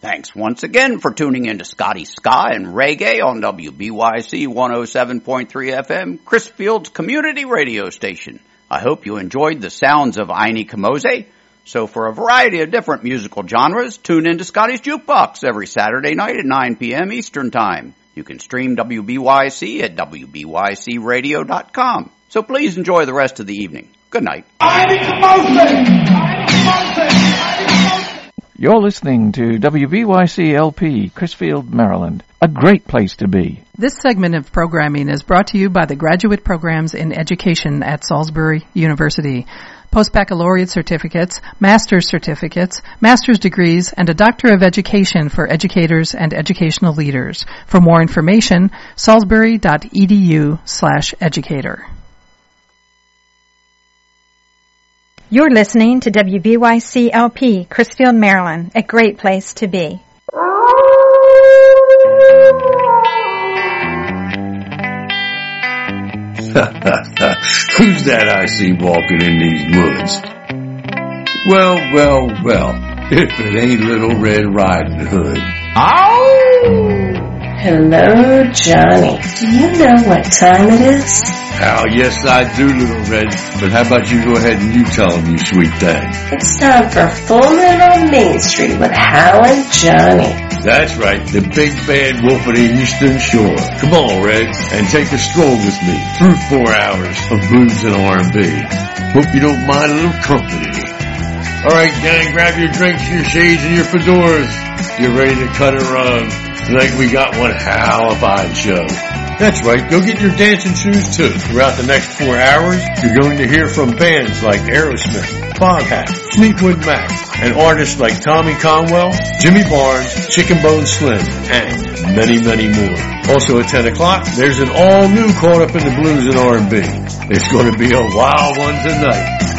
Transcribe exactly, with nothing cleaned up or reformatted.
Thanks once again for tuning in to Scotty Ska and Reggae on W B Y C one oh seven point three F M, Chrisfield's community radio station. I hope you enjoyed the sounds of Aini Kamoze. So for a variety of different musical genres, tune in to Scotty's Jukebox every Saturday night at nine p.m. Eastern Time. You can stream W B Y C at W B Y C radio dot com. So please enjoy the rest of the evening. Good night. Aini Kamoze! Aini Kamoze! Aini Kamoze! You're listening to W B Y C L P, Chrisfield, Maryland. A great place to be. This segment of programming is brought to you by the Graduate Programs in Education at Salisbury University. Post-baccalaureate certificates, master's certificates, master's degrees, and a Doctor of Education for educators and educational leaders. For more information, salisbury.edu slash educator. You're listening to W B Y C L P, Chrisfield, Maryland, a great place to be. Who's that I see walking in these woods? Well, well, well, if it ain't Little Red Riding Hood. Ow! Hello, Johnny. Do you know what time it is? Hal, yes I do, Little Red. But how about you go ahead and you tell him, you sweet thing. It's time for Full Moon on Main Street with Hal and Johnny. That's right, the big bad wolf of the Eastern Shore. Come on, Red, and take a stroll with me through four hours of blues and R and B. Hope you don't mind a little company. All right, gang, grab your drinks, your shades, and your fedoras. Get ready to cut and run. Tonight we got one hell of a fine show. That's right, go get your dancing shoes too. Throughout the next four hours, you're going to hear from bands like Aerosmith, Foghat, Fleetwood Mac, and artists like Tommy Conwell, Jimmy Barnes, Chicken Bone Slim, and many, many more. Also at ten o'clock, there's an all-new Caught Up in the Blues and R and B. It's going to be a wild one tonight.